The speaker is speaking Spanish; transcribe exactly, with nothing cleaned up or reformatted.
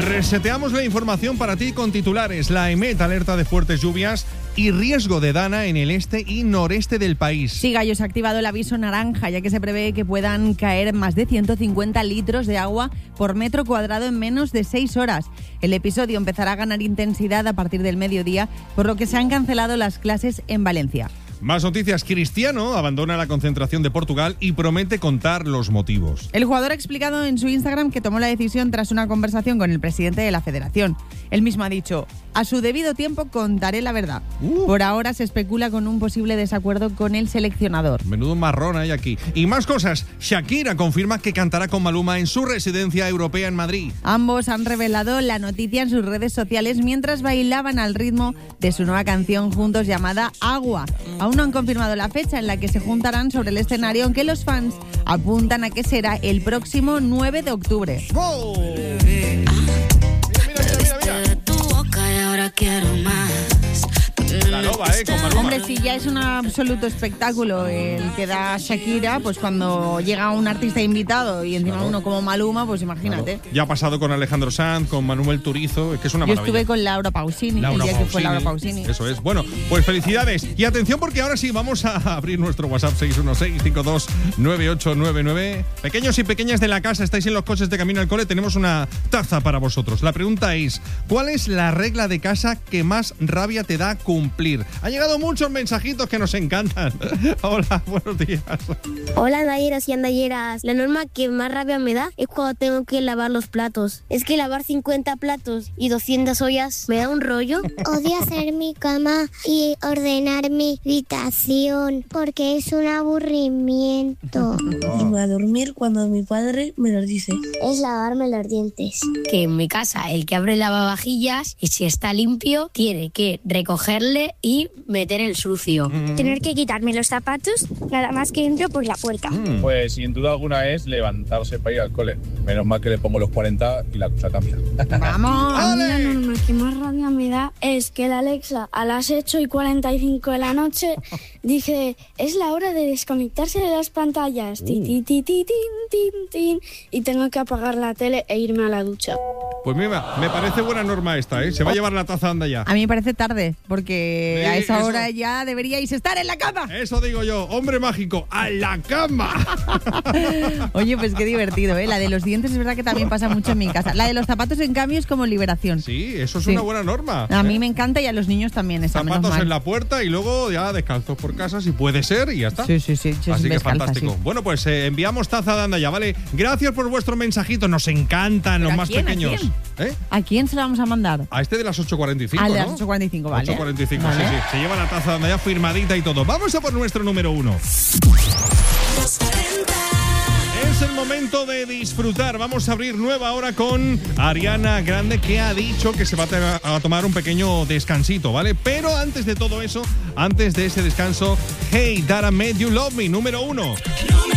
Reseteamos la información para ti con titulares. La EMET alerta de fuertes lluvias y riesgo de dana en el este y noreste del país. Sí, Gallo, se ha activado el aviso naranja, ya que se prevé que puedan caer más de ciento cincuenta litros de agua por metro cuadrado en menos de seis horas. El episodio empezará a ganar intensidad a partir del mediodía, por lo que se han cancelado las clases en Valencia. Más noticias. Cristiano abandona la concentración de Portugal y promete contar los motivos. El jugador ha explicado en su Instagram que tomó la decisión tras una conversación con el presidente de la federación. Él mismo ha dicho: a su debido tiempo contaré la verdad. Uh. Por ahora se especula con un posible desacuerdo con el seleccionador. Menudo marrón hay aquí. Y más cosas. Shakira confirma que cantará con Maluma en su residencia europea en Madrid. Ambos han revelado la noticia en sus redes sociales mientras bailaban al ritmo de su nueva canción juntos llamada Agua. Aún no han confirmado la fecha en la que se juntarán sobre el escenario, aunque los fans apuntan a que será el próximo nueve de octubre. ¡Wow! Mira, mira, mira, mira, mira. La loba, ¿eh? Con Maluma. Hombre, sí, ya es un absoluto espectáculo el que da Shakira, pues cuando llega un artista invitado y encima claro. uno como Maluma, pues imagínate. Claro. Ya ha pasado con Alejandro Sanz, con Manuel Turizo, es que es una Yo maravilla. estuve con Laura Pausini, Laura el día Pausini, que fue Laura Pausini. Eso es. Bueno, pues felicidades. Y atención, porque ahora sí vamos a abrir nuestro WhatsApp seis uno seis, cinco dos nueve ocho nueve nueve. Pequeños y pequeñas de la casa, estáis en los coches de camino al cole, tenemos una taza para vosotros. La pregunta es: ¿cuál es la regla de casa que más rabia te da cumplir? Ha llegado muchos mensajitos que nos encantan. Hola, buenos días. Hola, Nayeras y Andayeras. La norma que más rabia me da es cuando tengo que lavar los platos. Es que lavar cincuenta platos y doscientas ollas me da un rollo. Odio hacer mi cama y ordenar mi habitación porque es un aburrimiento. Y me voy a dormir cuando mi padre me lo dice. Es lavarme los dientes. Que en mi casa el que abre el lavavajillas y si está limpio tiene que recogerle y meter el sucio. Mm. Tener que quitarme los zapatos nada más que entro por la puerta. Mm. Pues sin duda alguna es levantarse para ir al cole. Menos mal que le pongo los cuarenta y la cosa cambia. ¡Vamos! A mí la norma que más rabia me da es que la Alexa a las ocho y cuarenta y cinco de la noche dice: es la hora de desconectarse de las pantallas. Uh. Ti, ti, ti, ti, tin, tin, tin, y tengo que apagar la tele e irme a la ducha. Pues mira, me parece buena norma esta, ¿eh? Se va a llevar la taza, anda ya. A mí me parece tarde, porque sí, a esa eso. hora ya deberíais estar en la cama. Eso digo yo, hombre mágico, ¡a la cama! Oye, pues qué divertido, ¿eh? La de los dientes es verdad que también pasa mucho en mi casa. La de los zapatos, en cambio, es como liberación. Sí, eso es sí. una buena norma. A ¿eh? mí me encanta y a los niños también. Esa, zapatos en la puerta y luego ya descalzos por casa, si puede ser, y ya está. Sí, sí, sí. sí Así que descalza, fantástico. Sí. Bueno, pues eh, enviamos taza de anda ya, ¿vale? Gracias por vuestro mensajito, nos encantan los más quién, pequeños. ¿a quién? ¿Eh? ¿A quién se la vamos a mandar? A este de las ocho cuarenta y cinco, Ah, de ¿no? las ocho cuarenta y cinco, vale. ocho cuarenta y cinco, vale. sí, sí. Se lleva la taza de anda ya firmadita y todo. Vamos a por nuestro número uno. Es el momento de disfrutar. Vamos a abrir nueva hora con Ariana Grande, que ha dicho que se va a tomar un pequeño descansito, ¿vale? Pero antes de todo eso, antes de ese descanso, Hey, That I Made You Love Me, número uno.